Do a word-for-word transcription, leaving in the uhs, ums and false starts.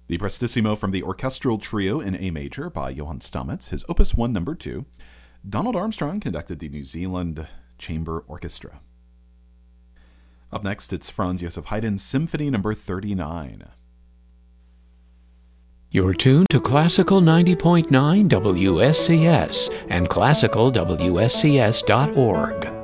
The Prestissimo from the Orchestral Trio in A Major by Johann Stamitz, his Opus one, Number two. Donald Armstrong conducted the New Zealand Chamber Orchestra. Up next, it's Franz Joseph Haydn's Symphony Number thirty-nine. You're tuned to Classical ninety point nine W S C S and classical W S C S dot org.